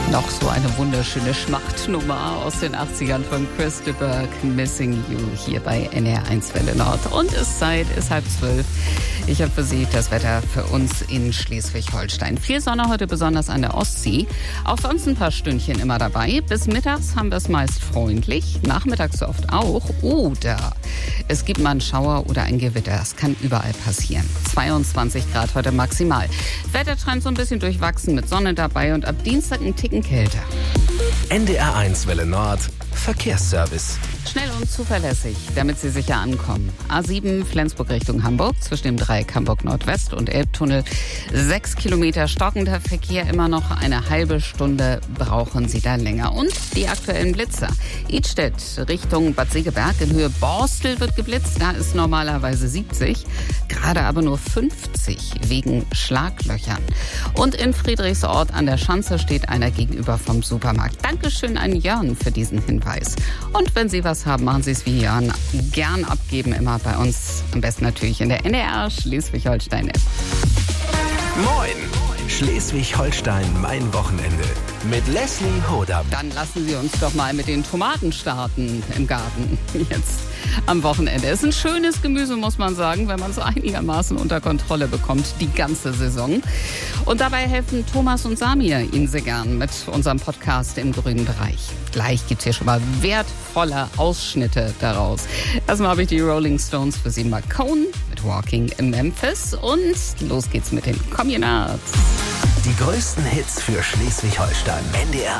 Noch so eine wunderschöne Schmachtnummer aus den 80ern von Chris de Burgh, Missing You, hier bei NDR1 Welle Nord. Und ist 11:30. Ich habe für Sie das Wetter für uns in Schleswig-Holstein. Viel Sonne heute, besonders an der Ostsee. Auch sonst ein paar Stündchen immer dabei. Bis mittags haben wir es meist freundlich, nachmittags so oft auch. Oder es gibt mal einen Schauer oder ein Gewitter. Das kann überall passieren. 22 Grad heute maximal. Wettertrend so ein bisschen durchwachsen mit Sonne dabei und ab Dienstag ein Ticken kälter. NDR1 Welle Nord Verkehrsservice. Schnell und zuverlässig, damit Sie sicher ankommen. A7 Flensburg Richtung Hamburg, zwischen dem Dreieck Hamburg Nordwest und Elbtunnel. 6 Kilometer stockender Verkehr, immer noch eine halbe Stunde brauchen Sie da länger. Und die aktuellen Blitzer. Idstedt Richtung Bad Segeberg in Höhe Borstel wird geblitzt. Da ist normalerweise 70, gerade aber nur 50 wegen Schlaglöchern. Und in Friedrichsort an der Schanze steht einer gegenüber vom Supermarkt. Dankeschön an Jörn für diesen Hinweis. Und wenn Sie was haben, machen Sie es wie Jörn. Gern abgeben, immer bei uns. Am besten natürlich in der NDR Schleswig-Holstein-App. Moin! Schleswig-Holstein, mein Wochenende. Mit Leslie Hodam. Dann lassen Sie uns doch mal mit den Tomaten starten im Garten. Jetzt am Wochenende. Ist ein schönes Gemüse, muss man sagen, wenn man es einigermaßen unter Kontrolle bekommt, die ganze Saison. Und dabei helfen Thomas und Samir Ihnen sehr gern mit unserem Podcast im grünen Bereich. Gleich gibt es hier schon mal wertvolle Ausschnitte daraus. Erstmal habe ich die Rolling Stones für Sie. McCone mit Walking in Memphis. Und los geht's mit den Communards. Die größten Hits für Schleswig-Holstein. NDR